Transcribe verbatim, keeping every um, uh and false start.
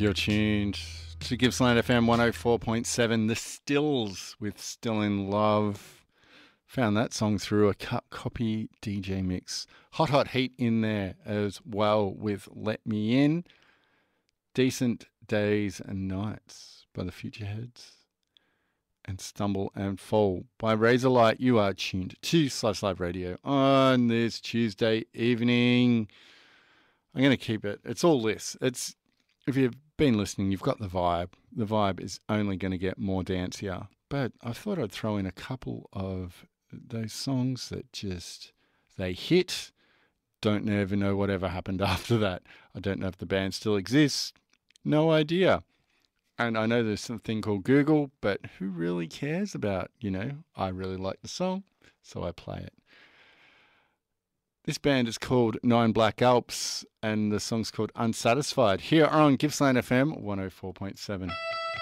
You're tuned to Gippsland F M one oh four point seven, The Stills with Still in Love. Found that song through a cut copy D J mix. Hot Hot Heat in there as well with Let Me In. Decent Days and Nights by the Futureheads. And Stumble and Fall by Razorlight. You are tuned to Slice Live Radio on this Tuesday evening. I'm going to keep it. It's all this. It's, if you've been listening, you've got the vibe. The vibe is only going to get more dancier. But I thought I'd throw in a couple of those songs that just, they hit. Don't ever know whatever happened after that. I don't know if the band still exists. No idea. And I know there's something called Google, but who really cares about, you know, I really like the song, so I play it. This band is called Nine Black Alps, and the song's called Unsatisfied, here on Gippsland F M one oh four point seven.